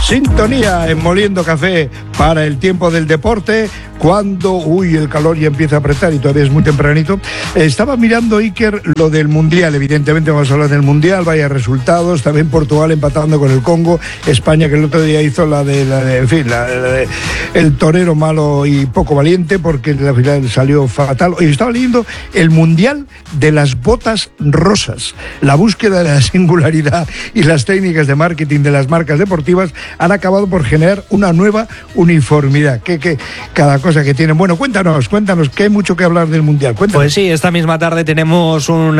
Sintonía en Moliendo Café para el tiempo del deporte, cuando, el calor ya empieza a apretar y todavía es muy tempranito. Estaba mirando, Iker, lo del Mundial. Evidentemente vamos a hablar del Mundial, vaya resultados. También Portugal empatando con el Congo. España, que el otro día hizo el torero malo y poco valiente, porque en la final salió fatal. Y estaba leyendo el Mundial de las botas rosas. La búsqueda de la singularidad y las técnicas de marketing de las marcas deportivas han acabado por generar una nueva uniformidad. Que cada cosa que tienen. Bueno, cuéntanos, que hay mucho que hablar del Mundial. Cuéntanos. Pues sí, esta misma tarde tenemos un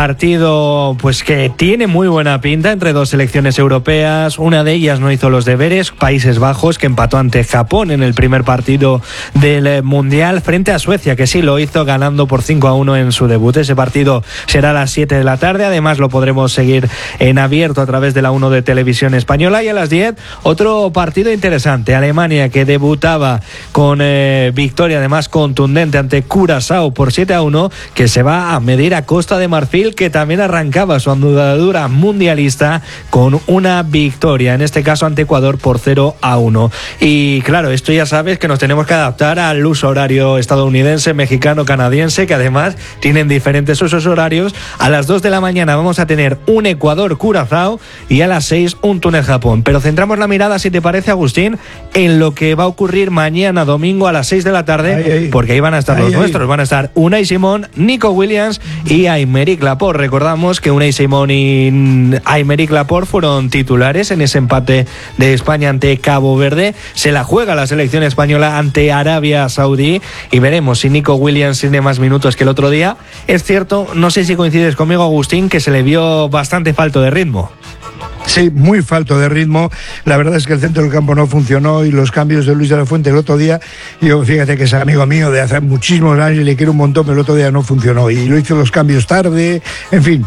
partido pues que tiene muy buena pinta entre dos selecciones europeas. Una de ellas no hizo los deberes, Países Bajos, que empató ante Japón en el primer partido del Mundial, frente a Suecia, que sí lo hizo ganando por 5-1 en su debut. Ese partido será a las 7 de la tarde. Además lo podremos seguir en abierto a través de la 1 de Televisión Española. Y a las 10, otro partido interesante. Alemania, que debutaba con victoria además contundente ante Curazao por 7-1, que se va a medir a Costa de Marfil, que también arrancaba su andadura mundialista con una victoria, en este caso ante Ecuador por 0-1. Y claro, esto ya sabes que nos tenemos que adaptar al uso horario estadounidense, mexicano, canadiense, que además tienen diferentes usos horarios. A las 2 de la mañana vamos a tener un Ecuador-Curazao y a las 6 un Túnez-Japón. Pero centramos la mirada, si te parece, Agustín, en lo que va a ocurrir mañana domingo a las 6 de la tarde, porque ahí van a estar los nuestros. Van a estar Unai Simón, Nico Williams y Aymeric Laporte. Recordamos que Unai Simón y Aymeric Laporte fueron titulares en ese empate de España ante Cabo Verde. Se la juega la selección española ante Arabia Saudí y veremos si Nico Williams tiene más minutos que el otro día. Es cierto, no sé si coincides conmigo, Agustín, que se le vio bastante falto de ritmo. Sí, muy falto de ritmo. La verdad es que el centro del campo no funcionó y los cambios de Luis de la Fuente el otro día, yo fíjate que es amigo mío de hace muchísimos años y le quiero un montón, pero el otro día no funcionó y lo hizo los cambios tarde. En fin,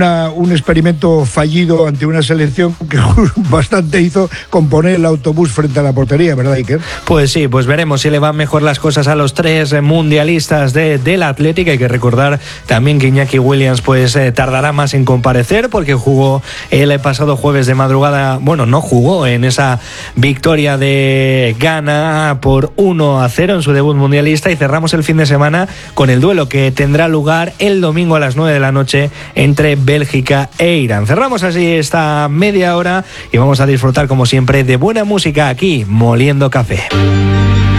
un experimento fallido ante una selección que bastante hizo con poner el autobús frente a la portería, ¿verdad, Iker? Pues sí, pues veremos si le van mejor las cosas a los tres mundialistas del Atlético. Hay que recordar también que Iñaki Williams pues tardará más en comparecer porque jugó el pasado jueves de madrugada, no jugó en esa victoria de Ghana por 1-0 en su debut mundialista, y cerramos el fin de semana con el duelo que tendrá lugar el domingo a las 9 de la noche entre Bélgica e Irán. Cerramos así esta media hora y vamos a disfrutar como siempre de buena música aquí, Moliendo Café.